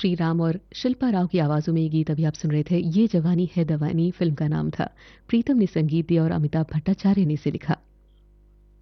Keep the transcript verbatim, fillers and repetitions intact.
श्रीराम और शिल्पा राव की आवाज़ों में ये गीत अभी आप सुन रहे थे। ये जवानी है दवानी फिल्म का नाम था। प्रीतम ने संगीत दिया और अमिताभ भट्टाचार्य ने इसे लिखा।